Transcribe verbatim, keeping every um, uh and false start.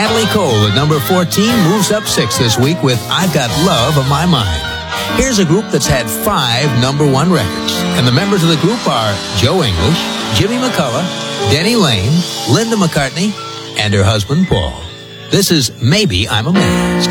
Natalie Cole at number fourteen moves up six this week with I've Got Love on My Mind. Here's a group that's had five number one records, and the members of the group are Joe English, Jimmy McCullough, Denny Lane, Linda McCartney, and her husband Paul. This is Maybe I'm Amazed.